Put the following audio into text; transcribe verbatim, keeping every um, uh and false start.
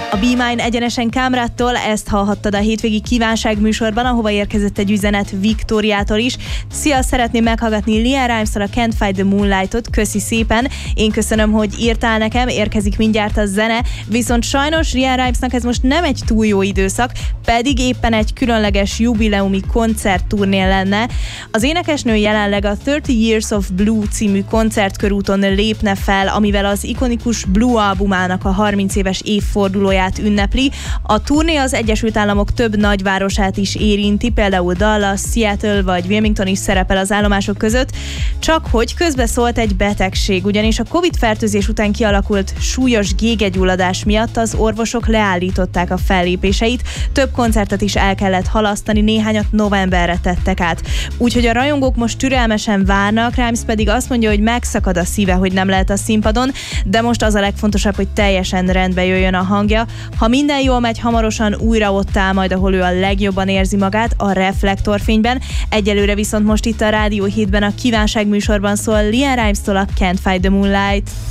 A Be Mine egyenesen Kámráttól, ezt hallhattad a hétvégi kívánság műsorban, ahova érkezett egy üzenet Viktóriától is. Szia, szeretném meghallgatni LeAnn Rimes-tól a Can't Fight the Moonlight-ot, köszi szépen. Én köszönöm, hogy írtál nekem, érkezik mindjárt a zene, viszont sajnos LeAnn Rimes-nak ez most nem egy túl jó időszak, pedig éppen egy különleges jubileumi koncertturnén lenne. Az énekesnő jelenleg a thirty Years of Blue című koncertkörúton lépne fel, amivel az ikonikus Blue albumának a harminc éves évfordulóját ünnepli. A turné az Egyesült Államok több nagyvárosát is érinti, például Dallas, Seattle vagy Wilmington is szerepel az állomások között, csak hogy közbeszólt egy betegség, ugyanis a Covid-fertőzés után kialakult súlyos gégegyulladás miatt az orvosok leállították a fellépéseit, több koncertet is el kellett halasztani, néhányat novemberre tettek át. Úgyhogy a rajongók most türelmesen várnak, Rimes pedig azt mondja, hogy megszakad a szíve, hogy nem lehet a színpadon, de most az a legfontosabb, hogy teljesen rendbe jöjjön a hangja. Ha minden jól megy, hamarosan újra ott áll majd, ahol ő a legjobban érzi magát, a reflektorfényben. Egyelőre viszont most itt a Rádió hétben a kívánság műsorban szól LeAnn Rimes-tól a Can't Fight the Moonlight.